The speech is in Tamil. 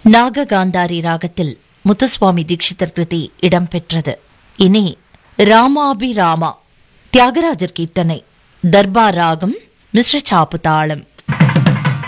நாககாந்தாரி ராகத்தில் முத்துசுவாமி தீட்சிதர் கிருதி இடம்பெற்றது. இனி ராமாபிராமா தியாகராஜர் கீர்த்தனை, தர்பார் ராகம், மிஸ்ர சாப்பு தாளம்.